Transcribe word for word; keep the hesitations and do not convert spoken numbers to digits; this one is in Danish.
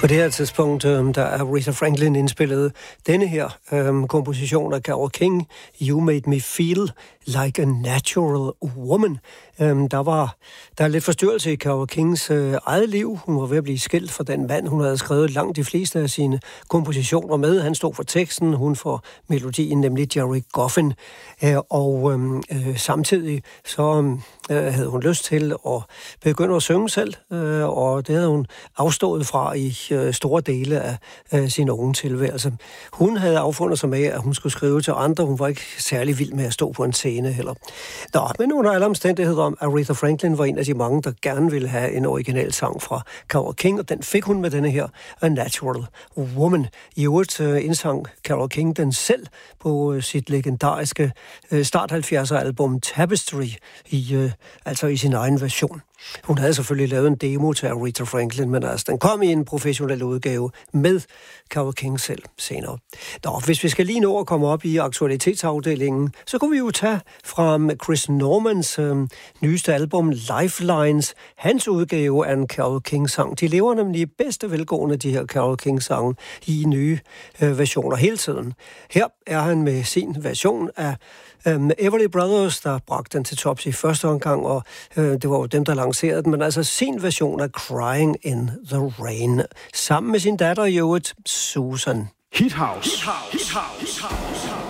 På det her tidspunkt, øh, der er Aretha Franklin indspillet denne her øh, komposition af Carole King, You Made Me Feel Like a Natural Woman. Øh, der var der er lidt forstyrrelse i Carole Kings øh, eget liv. Hun var ved at blive skilt fra den mand, hun havde skrevet langt de fleste af sine kompositioner med. Han stod for teksten, hun for melodien, nemlig Jerry Goffin. Øh, og øh, samtidig så øh, havde hun lyst til at begynde at synge selv, øh, og det havde hun afstået fra i øh, store dele af øh, sin unge tilværelse. Hun havde affundet sig med, at hun skulle skrive til andre. Hun var ikke særlig vild med at stå på en scene heller. Nå, men under alle omstændigheder om Aretha Franklin var en af de mange, der gerne ville have en original sang fra Carole King, og den fik hun med denne her A Natural Woman. I øvrigt øh, indsang Carole King den selv på øh, sit legendariske øh, start halvfjerdser album Tapestry, i, øh, altså i sin egen version. Hun havde selvfølgelig lavet en demo til Aretha Franklin, men altså, den kom i en professionel udgave med Carole King selv senere. Nå, hvis vi skal lige nå at komme op i aktualitetsafdelingen, så kunne vi jo tage fra Chris Normans øh, nyeste album Lifelines, hans udgave af en Carole King-sang. De lever nemlig i bedste velgående, de her Carole King-sange, i nye øh, versioner hele tiden. Her er han med sin version af Um, Everly Brothers, der bragte den til tops i første omgang, og uh, det var jo dem, der lancerede den, men altså sin version af Crying in the Rain, sammen med sin datter i øvrigt, Susan. Hit House. Hit House. Hit House. Hit House.